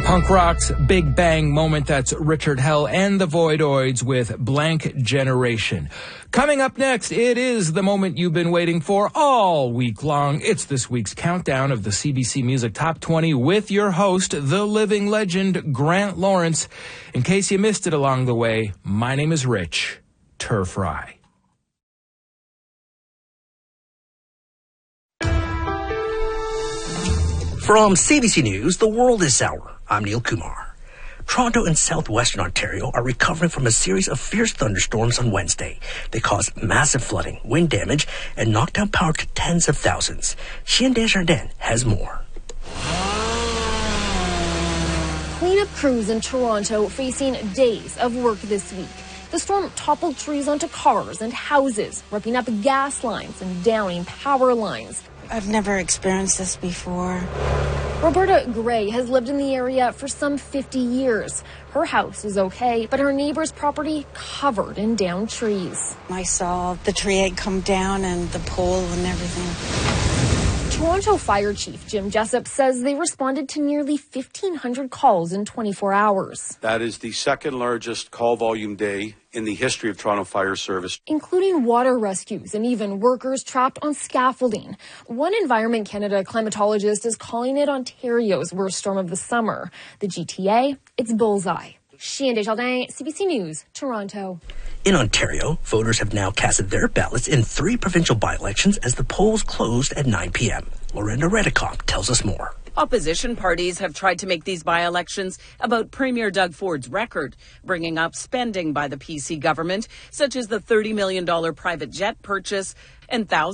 Punk rock's big bang moment. That's Richard Hell and the Voidoids with Blank Generation. Coming up next, it is the moment you've been waiting for all week long. It's this week's countdown of the CBC Music Top 20 with your host, the living legend, Grant Lawrence. In case you missed it along the way, my name is Rich Turf Rye. From CBC News, the world is sour. I'm Neil Kumar. Toronto and southwestern Ontario are recovering from a series of fierce thunderstorms on Wednesday. They caused massive flooding, wind damage, and knocked down power to tens of thousands. Chien Desjardins has more. Cleanup crews in Toronto facing days of work this week. The storm toppled trees onto cars and houses, ripping up gas lines and downing power lines. I've never experienced this before. Roberta Gray has lived in the area for some 50 years. Her house is okay, but her neighbor's property covered in downed trees. I saw the tree had come down and the pole and everything. Toronto Fire Chief Jim Jessup says they responded to nearly 1,500 calls in 24 hours. That is the second largest call volume day in the history of Toronto Fire Service, including water rescues and even workers trapped on scaffolding. One Environment Canada climatologist is calling it Ontario's worst storm of the summer. The GTA, it's bullseye. Chien Desjardins, CBC News, Toronto. In Ontario, voters have now casted their ballots in 3 provincial by-elections as the polls closed at 9 p.m. Lorenda Redicop tells us more. Opposition parties have tried to make these by-elections about Premier Doug Ford's record, bringing up spending by the PC government, such as the $30 million private jet purchase and thousands